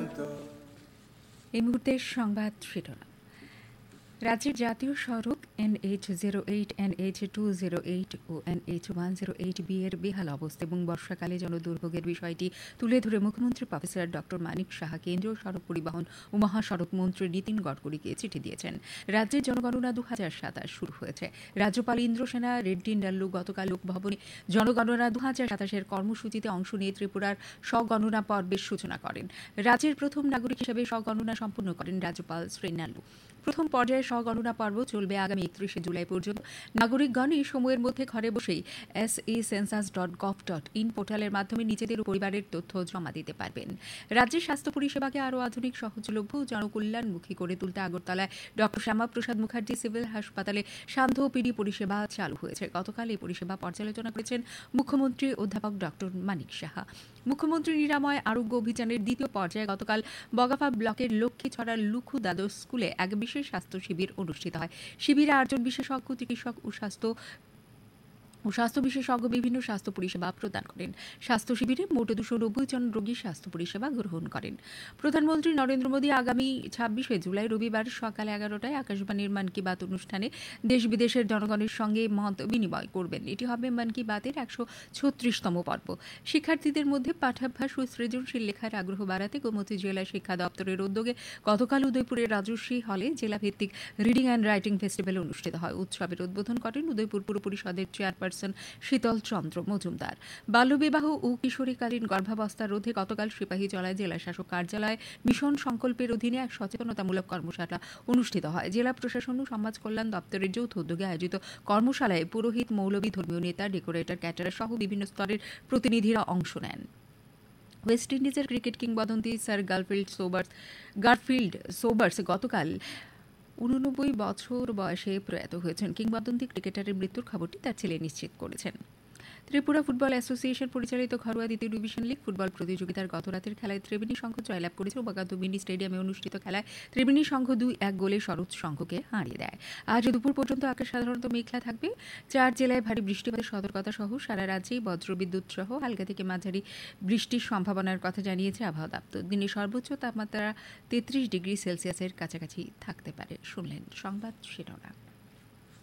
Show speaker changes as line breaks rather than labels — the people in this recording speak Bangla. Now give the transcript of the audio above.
এই মুহূর্তের সংবাদ শিরোনাম। রাজ্যের জাতীয় সড়ক NH-08, NH-208 ও NH-108B এর বেহাল অবস্থা এবং বর্ষাকালে জনদুর্ভোগের বিষয়টি তুলে ধরে মুখ্যমন্ত্রী প্রফেসর ডক্টর মানিক সাহা কেন্দ্রীয় সড়ক পরিবহন ও মহাসড়ক মন্ত্রী নীতিন গডকরিকে চিঠি দিয়েছেন। রাজ্যের জনগণনা 2027 শুরু হয়েছে। রাজ্যপাল ইন্দ্রসেনা রেড্ডি নাল্লু গতকাল লোকভবনে জনগণনা 2027 কর্মসূচিতে অংশ নিয়ে ত্রিপুরার স্বগণনা পর্বের সূচনা করেন। রাজ্যের প্রথম নাগরিক হিসেবে স্বগণনা সম্পন্ন করেন রাজ্যপাল শ্রী নাল্লু। প্রথম পর্যায়ে স্বগণনা পর্ব চলবে আগামী 31 জুলাই পর্যন্ত। নাগরিকগণ এই সময়ের মধ্যে ঘরে বসেই se-census.gov.in পোর্টালের মাধ্যমে নিজেদের ও পরিবারের তথ্য জমা দিতে পারবেন। রাজ্যের স্বাস্থ্য পরিষেবাকে আরও আধুনিক, সহজলভ্য ও জনকল্যাণমুখী করে তুলতে আগরতলায় ডক্টর শ্যামাপ্রসাদ মুখার্জি সিভিল হাসপাতালে সান্ধ্য ওপিডি পরিষেবা চালু হয়েছে। গতকাল এই পরিষেবা পর্যালোচনা করেছেন মুখ্যমন্ত্রী অধ্যাপক ডক্টর মানিক সাহা। মুখ্যমন্ত্রী নিরাময় আরোগ্য অভিযানের দ্বিতীয় পর্যায়ে গতকাল বগাফা ব্লকের লক্ষ্মীছড়ার লুখু দ্বাদশ স্কুলে এক বিশেষ স্বাস্থ্য শিবির অনুষ্ঠিত হয়। শিবিরে 8 জন বিশেষজ্ঞ চিকিৎসক ও স্বাস্থ্য বিশেষজ্ঞ বিভিন্ন স্বাস্থ্য পরিষেবা প্রদান করেন। স্বাস্থ্য শিবিরে মোট 290 জন রোগী স্বাস্থ্য পরিষেবা গ্রহণ করেন। প্রধানমন্ত্রী নরেন্দ্র মোদী আগামী 26 জুলাই রবিবার সকাল 11টায় আকাশবাণীর মন কি বাত অনুষ্ঠানে দেশ বিদেশের জনগণের সঙ্গে মত বিনিময় করবেন। এটি হবে মন কি বাতের 136তম পর্ব। শিক্ষার্থীদের মধ্যে পাঠাভ্যাস ও সৃজনশীল লেখার আগ্রহ বাড়াতে গোমতী জেলা শিক্ষা দপ্তরের উদ্যোগে গতকাল উদয়পুরের রাজশ্রী হলে জেলাভিত্তিক রিডিং অ্যান্ড রাইটিং ফেস্টিভ্যাল অনুষ্ঠিত হয়। উৎসবের উদ্বোধন করেন উদয়পুর পুর পরিষদের চেয়ারপারসন শীতল চন্দ্র মজুমদার। বাল্যবিবাহ ও কিশোরীকালীন গর্ভাবস্থা রোধে গতকাল সিপাহীজলায় জেলা শাসক কার্যালয়ে মিশন সংকল্পের অধীনে এক সচেতনতামূলক কর্মশালা অনুষ্ঠিত হয়। জেলা প্রশাসন ও সমাজ কল্যাণ দপ্তরের যৌথ উদ্যোগে আয়োজিত কর্মশালায় পুরোহিত, মৌলবী, ধর্মীয় নেতা, ডেকোরেটর, ক্যাটারার সহ বিভিন্ন স্তরের প্রতিনিধিরা অংশ নেন। ওয়েস্ট ইন্ডিজের ক্রিকেট কিংবদন্তি স্যার গারফিল্ড সোবার্স গতকাল 89 বছর বয়সে প্রয়াত হয়েছেন। কিংবদন্তি ক্রিকেটারের মৃত্যুর খবরটি তার ছেলে নিশ্চিত করেছেন। ত্রিপুরা ফুটবল অ্যাসোসিয়েশন পরিচালিত ঘরোয়া দ্বিতীয় ডিভিশন লীগ ফুটবল প্রতিযোগিতার গতরাতের খেলায় ত্রিবেণী সংঘ জয়লাভ করেছে। উপাকান্ত মিনি স্টেডিয়ামে অনুষ্ঠিত খেলায় ত্রিবেণী সংঘ 2-1 গোলে শরৎ সংঘকে হারিয়ে দেয়। আজ দুপুর পর্যন্ত আকাশ সাধারণত মেঘলা থাকবে। 4 জেলায় ভারী বৃষ্টিপাতের সতর্কতা সহ সারা রাজ্যেই বজ্রবিদ্যুৎ সহ হালকা থেকে মাঝারি বৃষ্টির সম্ভাবনার কথা জানিয়েছে আবহাওয়া দপ্তর। দিনে সর্বোচ্চ তাপমাত্রা 33 ডিগ্রি সেলসিয়াসের কাছাকাছি থাকতে পারে। শুনলেন সংবাদ শিরোনাম।